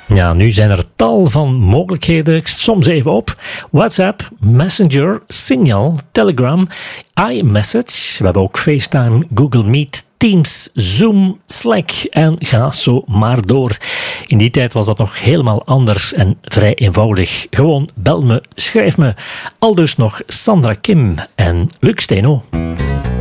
Ja, nu zijn er tal van mogelijkheden. Soms even op. WhatsApp, Messenger, Signal, Telegram, iMessage. We hebben ook FaceTime, Google Meet, Teams, Zoom, Slack en ga zo maar door. In die tijd was dat nog helemaal anders en vrij eenvoudig. Gewoon bel me, schrijf me. Aldus nog Sandra Kim en Luc Steno.